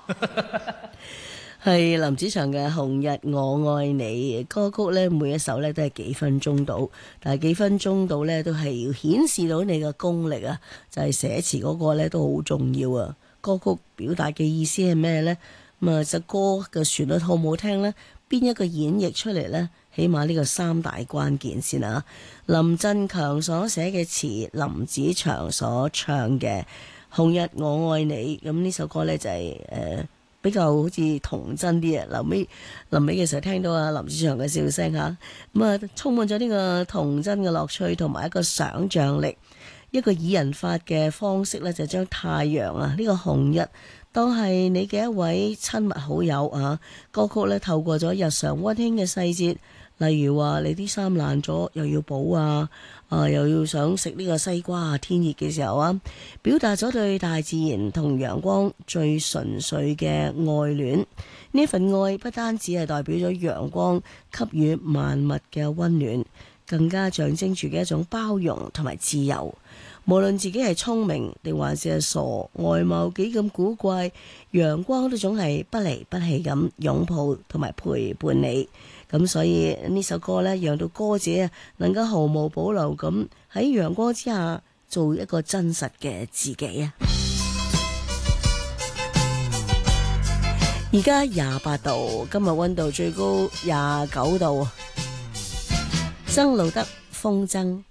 係林子祥嘅《紅日我愛你》歌曲呢，每一首呢都係幾分鐘到，但係幾分鐘到呢都係要顯示到你嘅功力啊！就係寫詞嗰個呢都好重要啊！歌曲表達嘅意思係咩呢？咁啊，隻歌嘅旋律好唔好聽呢？邊一個演繹出嚟呢？起碼呢個三大關鍵先啊！林振強所寫嘅詞，林子祥所唱嘅《紅日我愛你》，咁呢首歌呢就係比較好似童真啲啊！臨尾嘅時候聽到啊林子祥嘅笑聲嚇，咁啊充滿咗呢個童真嘅樂趣同埋一個想像力，一個擬人法嘅方式呢，就將太陽啊呢個紅日當係你嘅一位親密好友啊！歌曲呢透過咗日常溫馨嘅細節，例如話你啲衫爛咗又要補啊，又要想食呢個西瓜啊，天熱嘅時候啊，表達咗對大自然同陽光最純粹嘅愛戀。呢份愛不單止係代表咗陽光給予萬物嘅溫暖，更加象徵住嘅一種包容同埋自由。無論自己係聰明定還是係傻，外貌幾咁古怪，陽光都總係不離不棄咁擁抱同埋陪伴你。咁所以呢首歌呢，讓到歌者啊能夠毫無保留咁喺陽光之下做一個真實嘅自己啊！而家28度，今日溫度最高29度，曾路得風箏。